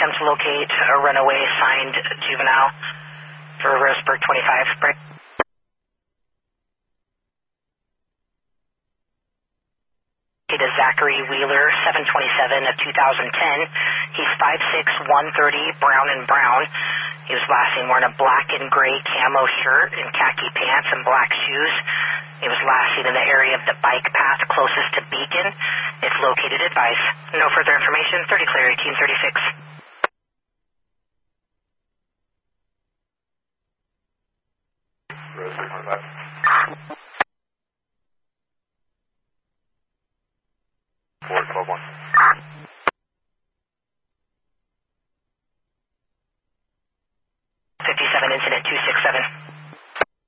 attempt to locate a runaway signed juvenile for Roseburg 25. Break. To Zachary Wheeler, 727 of 2010. He's 5'6", 130, brown and brown. He was last seen wearing a black and gray camo shirt and khaki pants and black shoes. He was last seen in the area of the bike path closest to Beacon. If located, advise. No further information. 30 clear, 1836. Roseburg 25. 412-1. 57 incident 267.